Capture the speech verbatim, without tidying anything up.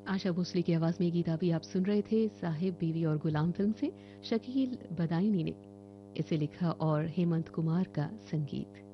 आशा भोसले की आवाज में गीत अभी आप सुन रहे थे साहिब बीवी और गुलाम फिल्म से। शकील बदायूनी ने इसे लिखा और हेमंत कुमार का संगीत।